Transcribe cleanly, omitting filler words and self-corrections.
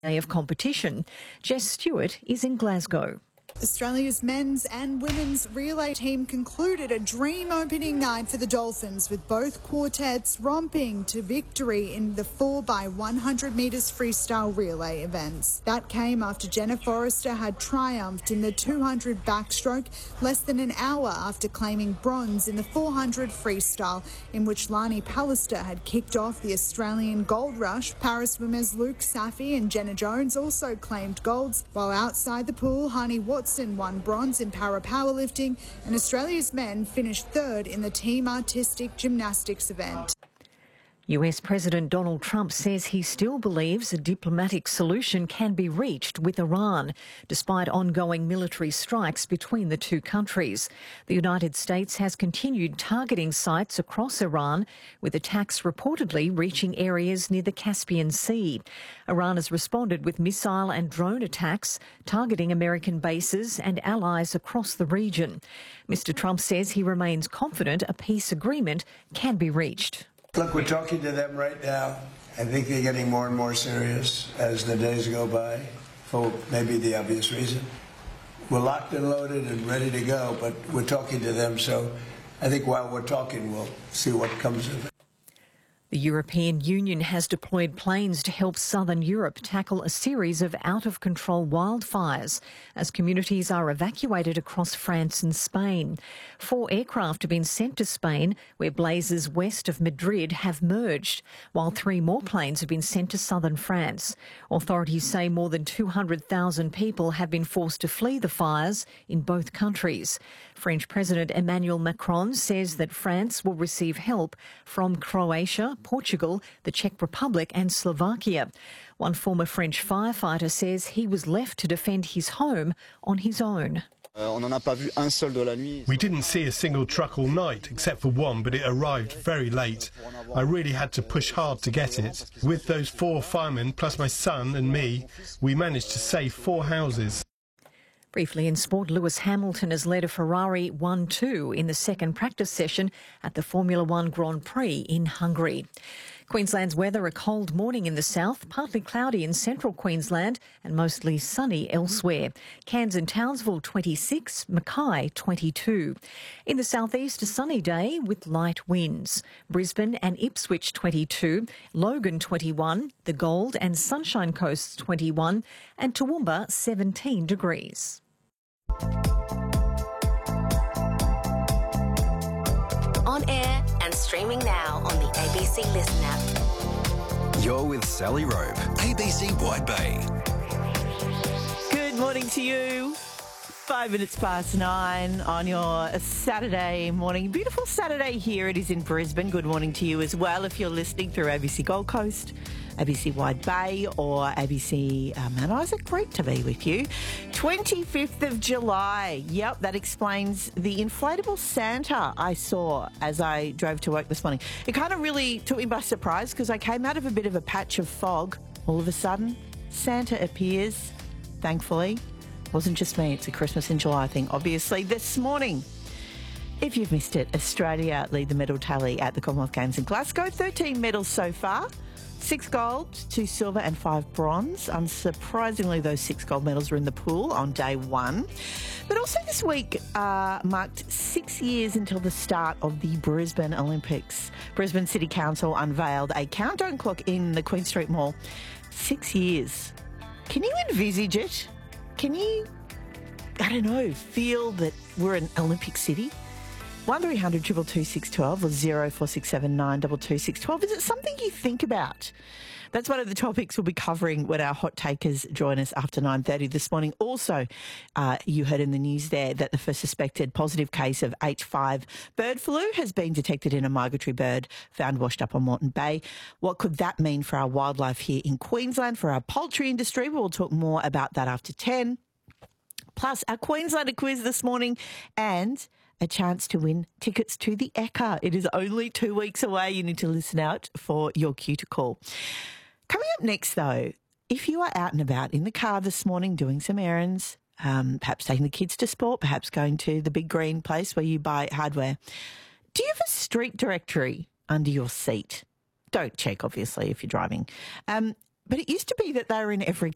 Day of competition. Jess Stewart is in Glasgow. Australia's men's and women's relay team concluded a dream opening night for the Dolphins, with both quartets romping to victory in the 4x100 metres freestyle relay events. That came after Jenna Forrester had triumphed in the 200 backstroke less than an hour after claiming bronze in the 400 freestyle, in which Lani Pallister had kicked off the Australian gold rush. Para swimmers Luke Safi and Jenna Jones also claimed golds, while outside the pool, Hani Watson won bronze in para powerlifting, and Australia's men finished third in the team artistic gymnastics event. US President Donald Trump says he still believes a diplomatic solution can be reached with Iran, despite ongoing military strikes between the two countries. The United States has continued targeting sites across Iran, with attacks reportedly reaching areas near the Caspian Sea. Iran has responded with missile and drone attacks, targeting American bases and allies across the region. Mr. Trump says he remains confident a peace agreement can be reached. Look, we're talking to them right now. I think they're getting more and more serious as the days go by, for maybe the obvious reason. We're locked and loaded and ready to go, but we're talking to them, so I think while we're talking, we'll see what comes of it. The European Union has deployed planes to help southern Europe tackle a series of out-of-control wildfires as communities are evacuated across France and Spain. 4 aircraft have been sent to Spain, where blazes west of Madrid have merged, while 3 more planes have been sent to southern France. Authorities say more than 200,000 people have been forced to flee the fires in both countries. French President Emmanuel Macron says that France will receive help from Croatia, Portugal, the Czech Republic and Slovakia. One former French firefighter says he was left to defend his home on his own. We didn't see a single truck all night, except for one, but it arrived very late. I really had to push hard to get it. With those 4 firemen, plus my son and me, we managed to save 4 houses. Briefly in sport, Lewis Hamilton has led a Ferrari 1-2 in the second practice session at the Formula One Grand Prix in Hungary. Queensland's weather: a cold morning in the south, partly cloudy in central Queensland and mostly sunny elsewhere. Cairns and Townsville 26, Mackay 22. In the southeast, a sunny day with light winds. Brisbane and Ipswich 22, Logan 21, the Gold and Sunshine Coasts 21 and Toowoomba 17 degrees. On air and streaming now on the ABC Listen app. You're with Sally Rope, ABC Wide Bay. Good morning to you. 5 minutes past 9 on your Saturday morning. Beautiful Saturday here. It is in Brisbane. Good morning to you as well if you're listening through ABC Gold Coast, ABC Wide Bay or ABC Mount Isa. Great to be with you. 25th of July. Yep, that explains the inflatable Santa I saw as I drove to work this morning. It kind of really took me by surprise because I came out of a bit of a patch of fog. All of a sudden, Santa appears, thankfully. Wasn't just me, it's a Christmas in July thing, obviously. This morning, if you've missed it, Australia lead the medal tally at the Commonwealth Games in Glasgow. 13 medals so far. 6 gold, 2 silver and 5 bronze. Unsurprisingly, those 6 gold medals were in the pool on day 1. But also this week marked 6 years until the start of the Brisbane Olympics. Brisbane City Council unveiled a countdown clock in the Queen Street Mall. 6 years. Can you envisage it? Can you, I don't know, feel that we're an Olympic city? 1300 222 612 or 0467 222 612. Is it something you think about? That's one of the topics we'll be covering when our hot takers join us after 9:30 this morning. Also, you heard in the news there that the first suspected positive case of H5 bird flu has been detected in a migratory bird found washed up on Moreton Bay. What could that mean for our wildlife here in Queensland, for our poultry industry? We'll talk more about that after 10. Plus, our Queenslander quiz this morning and a chance to win tickets to the Ekka. It is only 2 weeks away. You need to listen out for your cue to call. Coming up next, though, if you are out and about in the car this morning doing some errands, perhaps taking the kids to sport, perhaps going to the big green place where you buy hardware, do you have a street directory under your seat? Don't check, obviously, if you're driving. But it used to be that they were in every